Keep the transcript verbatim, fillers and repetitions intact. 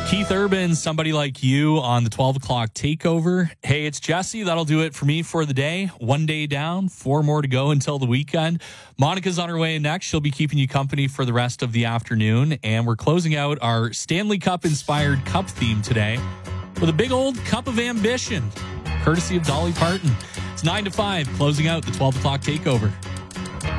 Keith Urban, Somebody Like You on the twelve o'clock takeover. Hey, it's Jesse. That'll do it for me for the day. One day down, four more to go until the weekend. Monica's on her way next. She'll be keeping you company for the rest of the afternoon. And we're closing out our Stanley Cup inspired cup theme today with a big old cup of ambition, courtesy of Dolly Parton. It's nine to five, closing out the twelve o'clock takeover.